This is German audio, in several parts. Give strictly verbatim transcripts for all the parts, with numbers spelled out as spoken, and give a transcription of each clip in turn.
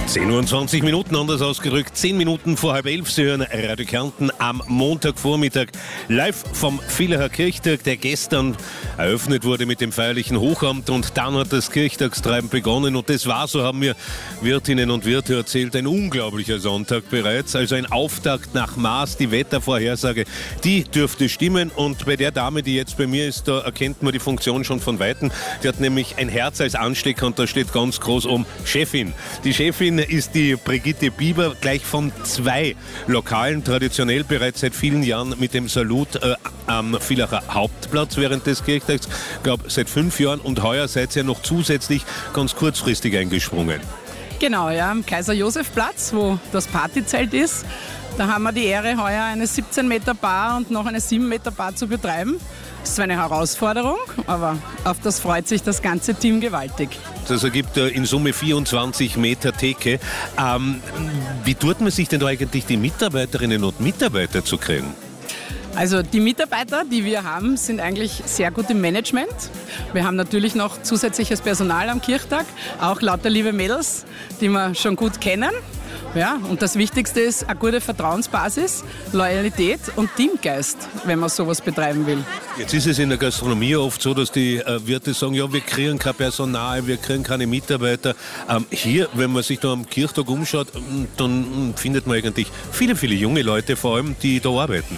zehn Uhr und zwanzig Minuten, anders ausgerückt, zehn Minuten vor halb elf. Sie hören Radio Kärnten am Montagvormittag live vom Villacher Kirchtag, der gestern eröffnet wurde mit dem feierlichen Hochamt, und dann hat das Kirchtagstreiben begonnen, und das war, so haben mir Wirtinnen und Wirte erzählt, ein unglaublicher Sonntag bereits, also ein Auftakt nach Maß. Die Wettervorhersage, die dürfte stimmen, und bei der Dame, die jetzt bei mir ist, da erkennt man die Funktion schon von Weitem. Die hat nämlich ein Herz als Anstecker, und da steht ganz groß um Chefin. Die Chefin ist die Brigitte Bieber, gleich von zwei Lokalen, traditionell bereits seit vielen Jahren mit dem Salut äh, am Villacher Hauptplatz während des Kirchtags. Ich glaube, seit fünf Jahren, und heuer seid ihr noch zusätzlich ganz kurzfristig eingesprungen. Genau, ja, am Kaiser-Josef-Platz, wo das Partyzelt ist. Da haben wir die Ehre, heuer eine siebzehn Meter Bar und noch eine sieben Meter Bar zu betreiben. Das ist zwar eine Herausforderung, aber auf das freut sich das ganze Team gewaltig. Das ergibt in Summe vierundzwanzig Meter Theke. Ähm, wie tut man sich denn da eigentlich, die Mitarbeiterinnen und Mitarbeiter zu kriegen? Also die Mitarbeiter, die wir haben, sind eigentlich sehr gut im Management. Wir haben natürlich noch zusätzliches Personal am Kirchtag, auch lauter liebe Mädels, die wir schon gut kennen. Ja, und das Wichtigste ist eine gute Vertrauensbasis, Loyalität und Teamgeist, wenn man sowas betreiben will. Jetzt ist es in der Gastronomie oft so, dass die äh, Wirte sagen, ja, wir kriegen kein Personal, wir kriegen keine Mitarbeiter. Ähm, hier, wenn man sich da am Kirchtag umschaut, dann findet man eigentlich viele, viele junge Leute vor allem, die da arbeiten.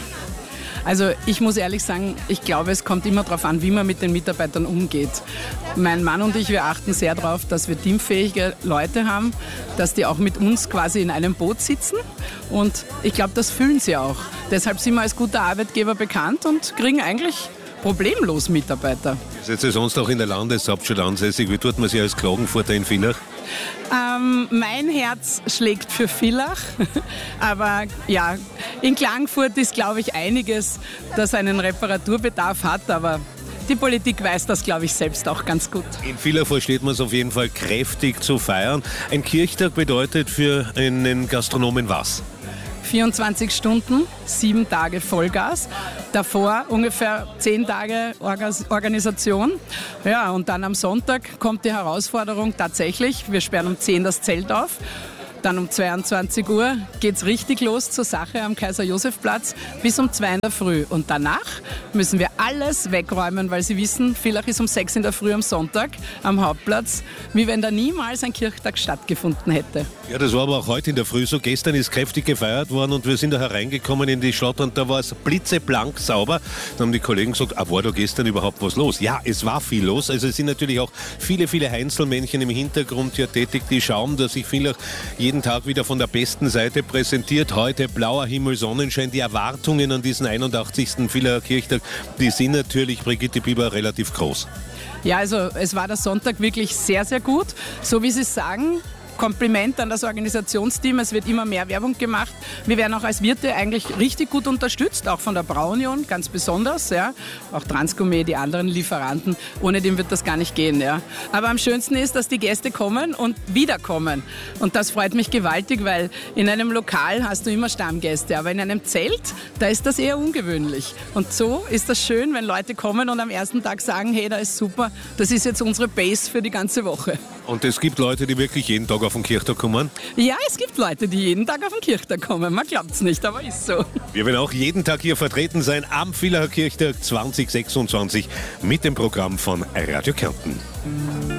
Also ich muss ehrlich sagen, ich glaube, es kommt immer darauf an, wie man mit den Mitarbeitern umgeht. Mein Mann und ich, wir achten sehr darauf, dass wir teamfähige Leute haben, dass die auch mit uns quasi in einem Boot sitzen, und ich glaube, das fühlen sie auch. Deshalb sind wir als guter Arbeitgeber bekannt und kriegen eigentlich problemlos Mitarbeiter. Seid ihr sonst auch in der Landeshauptstadt ansässig? Wie tut man sich als Klagenfurter in Villach? Ähm, mein Herz schlägt für Villach, aber ja, in Klagenfurt ist, glaube ich, einiges, das einen Reparaturbedarf hat, aber die Politik weiß das, glaube ich, selbst auch ganz gut. In Villach versteht man es auf jeden Fall kräftig zu feiern. Ein Kirchtag bedeutet für einen Gastronomen was? vierundzwanzig Stunden, sieben Tage Vollgas, davor ungefähr zehn Tage Organisation. Ja, und dann am Sonntag kommt die Herausforderung tatsächlich, wir sperren um zehn das Zelt auf. Dann um zweiundzwanzig Uhr geht es richtig los zur Sache am Kaiser-Josef-Platz bis um zwei in der Früh. Und danach müssen wir alles wegräumen, weil Sie wissen, Villach ist um sechs in der Früh am Sonntag am Hauptplatz, wie wenn da niemals ein Kirchtag stattgefunden hätte. Ja, das war aber auch heute in der Früh so. Gestern ist kräftig gefeiert worden, und wir sind da hereingekommen in die Stadt, und da war es blitzeblank sauber. Dann haben die Kollegen gesagt, ah, war da gestern überhaupt was los? Ja, es war viel los. Also es sind natürlich auch viele, viele Heinzelmännchen im Hintergrund hier tätig, die schauen, dass sich Villach jeden Tag wieder von der besten Seite präsentiert. Heute blauer Himmel, Sonnenschein. Die Erwartungen an diesen einundachtzigsten Villacher Kirchtag, die sind natürlich, Brigitte Bieber, relativ groß. Ja, also es war der Sonntag wirklich sehr, sehr gut. So wie Sie sagen, Kompliment an das Organisationsteam, es wird immer mehr Werbung gemacht. Wir werden auch als Wirte eigentlich richtig gut unterstützt, auch von der Braunion ganz besonders, ja. Auch Transgourmet, die anderen Lieferanten, ohne den wird das gar nicht gehen. Ja. Aber am schönsten ist, dass die Gäste kommen und wiederkommen, und das freut mich gewaltig, weil in einem Lokal hast du immer Stammgäste, aber in einem Zelt, da ist das eher ungewöhnlich, und so ist das schön, wenn Leute kommen und am ersten Tag sagen, hey, da ist super, das ist jetzt unsere Base für die ganze Woche. Und es gibt Leute, die wirklich jeden Tag auf den Kirchtag kommen? Ja, es gibt Leute, die jeden Tag auf den Kirchtag kommen. Man glaubt es nicht, aber ist so. Wir werden auch jeden Tag hier vertreten sein am Villacher Kirchtag zwanzig sechsundzwanzig mit dem Programm von Radio Kärnten.